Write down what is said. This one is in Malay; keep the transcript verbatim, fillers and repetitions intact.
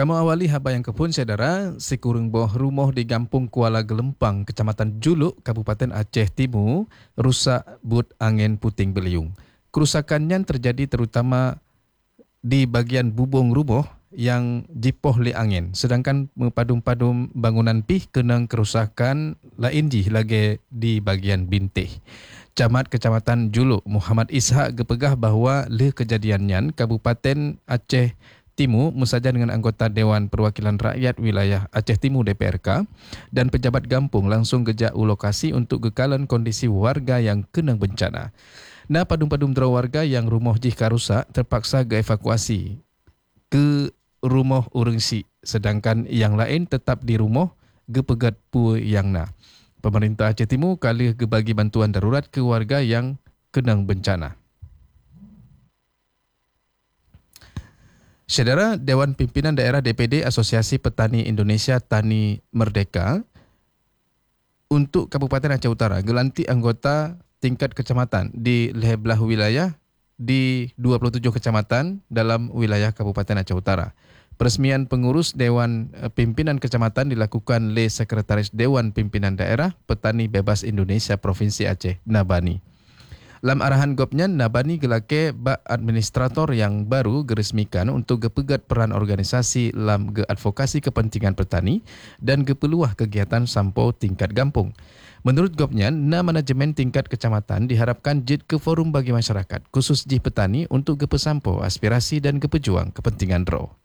Kamu awali haba yang kepun saudara, sekurang boh rumah di Kampung Kuala Gelempang, Kecamatan Juluk, Kabupaten Aceh Timur, rusak but angin puting beliung. Kerusakannya terjadi terutama di bagian bubung rumah yang jipoh li angin. Sedangkan padum-padum bangunan pih kenang kerusakan lain jih lagi di bagian bintih. Camat Kecamatan Juluk Muhammad Ishak gepegah bahawa le kejadiannya Kabupaten Aceh Timur musaja dengan anggota Dewan Perwakilan Rakyat Wilayah Aceh Timur D P R K dan pejabat Kampung langsung gejak u lokasi untuk gekalan kondisi warga yang kena bencana. Nah, padum-padum dera warga yang rumah jih karusak terpaksa geevakuasi ke rumah urengsi, sedangkan yang lain tetap di rumah gepegat pu yang na. Pemerintah Aceh Timur kali gebagi bantuan darurat ke warga yang kena bencana. Saudara, Dewan Pimpinan Daerah D P D Asosiasi Petani Indonesia Tani Merdeka untuk Kabupaten Aceh Utara gelanti anggota tingkat kecamatan di lebelah wilayah di dua puluh tujuh kecamatan dalam wilayah Kabupaten Aceh Utara. Peresmian pengurus Dewan Pimpinan Kecamatan dilakukan oleh Sekretaris Dewan Pimpinan Daerah Petani Bebas Indonesia Provinsi Aceh, Nabani. Dalam arahan gopnya, Nabani gelake bak administrator yang baru geresmikan untuk gepegat peran organisasi dalam geadvokasi kepentingan petani dan gepeluah kegiatan sampo tingkat kampung. Menurut gopnya, na manajemen tingkat kecamatan diharapkan jid ke forum bagi masyarakat, khusus jih petani untuk gepesampo aspirasi dan gepejuang kepentingan ro.